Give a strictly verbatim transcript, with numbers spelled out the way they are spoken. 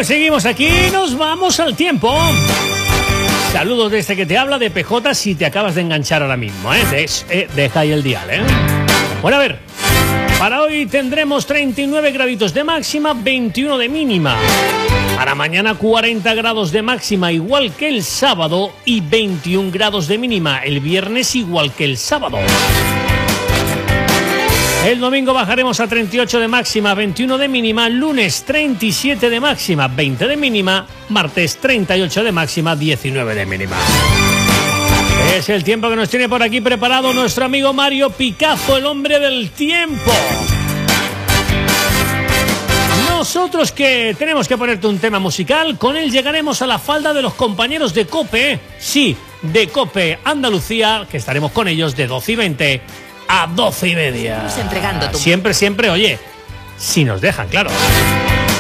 pues seguimos aquí, nos vamos al tiempo. Saludos de este que te habla, de P J, si te acabas de enganchar ahora mismo, ¿eh? De, eh deja ahí el dial, ¿eh? Bueno, a ver, para hoy tendremos treinta y nueve graditos de máxima, veintiuno de mínima. Para mañana cuarenta grados de máxima, igual que el sábado, y veintiún grados de mínima. El viernes igual que el sábado. El domingo bajaremos a treinta y ocho de máxima, veintiuno de mínima. Lunes treinta y siete de máxima, veinte de mínima. Martes treinta y ocho de máxima, diecinueve de mínima. Es el tiempo que nos tiene por aquí preparado nuestro amigo Mario Picazo, el hombre del tiempo. Nosotros que tenemos que ponerte un tema musical, con él llegaremos a la falda de los compañeros de COPE. Sí, de COPE Andalucía, que estaremos con ellos de doce y veinte a doce y media. Entregando tu... Siempre, siempre, oye, si nos dejan, claro.